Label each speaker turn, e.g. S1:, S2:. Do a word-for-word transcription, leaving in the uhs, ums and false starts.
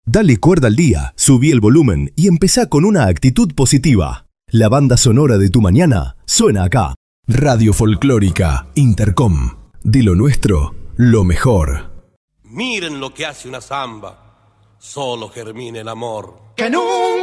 S1: Dale cuerda al día, subí el volumen y empezá con una actitud positiva. La banda sonora de tu mañana suena acá. Radio Folclórica Intercom. De lo nuestro, lo mejor.
S2: Miren lo que hace una zamba, solo germina el amor.
S3: Que nunca